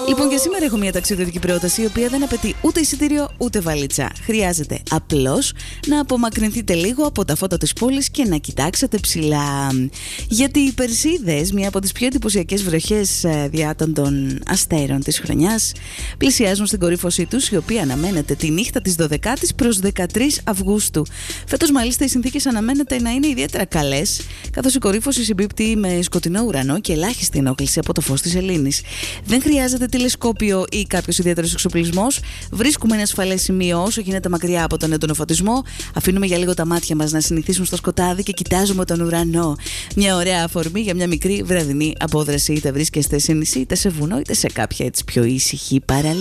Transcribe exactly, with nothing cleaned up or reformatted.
Λοιπόν, και σήμερα έχω μια ταξιδιωτική πρόταση, η οποία δεν απαιτεί ούτε εισιτήριο ούτε βαλίτσα. Χρειάζεται απλώς να απομακρυνθείτε λίγο από τα φώτα της πόλης και να κοιτάξετε ψηλά. Γιατί οι Περσίδες, μια από τις πιο εντυπωσιακές βροχές διάτων των αστέρων της χρονιάς, πλησιάζουν στην κορύφωσή τους, η οποία αναμένεται τη νύχτα της δωδεκάτης προς δεκατρείς Αυγούστου. Φέτος, μάλιστα, οι συνθήκες αναμένεται να είναι ιδιαίτερα καλές, καθώς η κορύφωση συμπίπτει με σκοτεινό ουρανό και ελάχιστη ενόχληση από το φως της Ελλήνης. Δεν χρειάζεται τηλεσκόπιο ή κάποιος ιδιαίτερος εξοπλισμός. Βρίσκουμε ένα ασφαλές σημείο όσο γίνεται μακριά από τον έντονο φωτισμό. Αφήνουμε για λίγο τα μάτια μας να συνηθίσουν στο σκοτάδι και κοιτάζουμε τον ουρανό. Μια ωραία αφορμή για μια μικρή βραδινή απόδραση. Είτε βρίσκεστε σε νησί, είτε σε βουνό, είτε σε κάποια έτσι πιο ήσυχη παραλία.